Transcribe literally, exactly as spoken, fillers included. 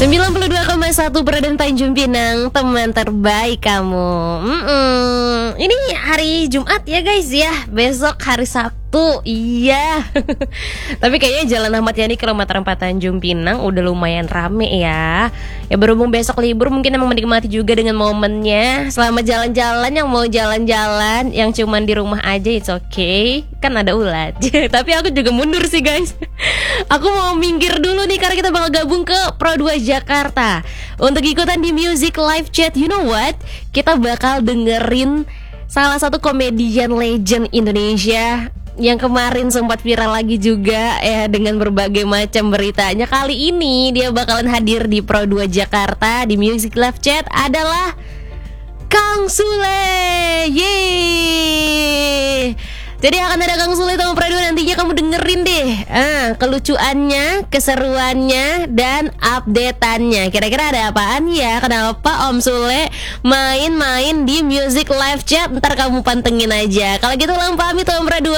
sembilan puluh dua koma satu Peradan Tanjung Pinang, teman terbaik kamu. Mm-mm. Ini hari Jumat ya guys ya. Besok hari Sabtu. Iya. Tapi kayaknya Jalan Ahmad Yani kilometer empat Tanjung Pinang udah lumayan rame ya. Ya berhubung besok libur, mungkin emang menikmati juga dengan momennya. Selamat jalan-jalan yang mau jalan-jalan, yang cuman di rumah aja it's okay. Kan ada ulat. Tapi aku juga mundur sih guys. Aku mau minggir dulu nih karena kita bakal gabung ke Pro dua Jakarta untuk ikutan di Music Live Chat. You know what? Kita bakal dengerin salah satu komedian legend Indonesia yang kemarin sempat viral lagi juga ya dengan berbagai macam beritanya. Kali ini dia bakalan hadir di Pro dua Jakarta di Music Live Chat adalah Kang Sule. Yeay. Jadi akan ada Kang Sule sama Pro dua, nantinya kamu dengerin deh ah, kelucuannya, keseruannya, dan updateannya. Kira-kira ada apaan ya? Kenapa Om Sule main-main di Music Live Chat? Ntar kamu pantengin aja. Kalau gitu ulang pamit Om Pro dua.